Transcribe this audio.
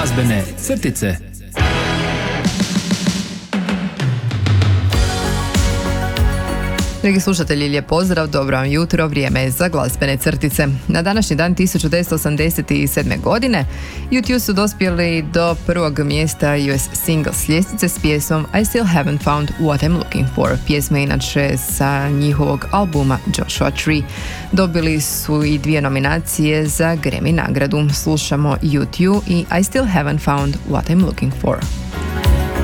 Glazbene crtice. Dragi slušatelji, lijep pozdrav, dobro vam jutro, vrijeme je za glazbene crtice. Na današnji dan 1987. godine U2 su dospjeli do prvog mjesta US singles ljestvice s pjesmom I Still Haven't Found What I'm Looking For. Pjesma inače sa njihovog albuma Joshua Tree. Dobili su i 2 nominacije za Grammy nagradu. Slušamo U2 i I Still Haven't Found What I'm Looking For.